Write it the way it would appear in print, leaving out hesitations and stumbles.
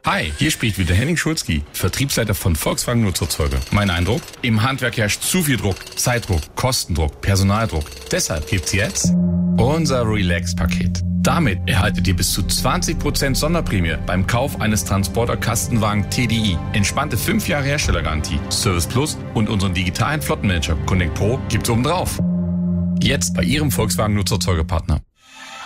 Hi, hier spricht wieder Henning Schulzki, Vertriebsleiter von Volkswagen Nutzerzeuge. Mein Eindruck? Im Handwerk herrscht zu viel Druck, Zeitdruck, Kostendruck, Personaldruck. Deshalb gibt's jetzt unser Relax-Paket. Damit erhaltet ihr bis zu 20% Sonderprämie beim Kauf eines Transporter-Kastenwagen TDI. Entspannte 5 Jahre Herstellergarantie, Service Plus und unseren digitalen Flottenmanager Connect Pro gibt's obendrauf. Jetzt bei Ihrem Volkswagen Nutzerzeugepartner.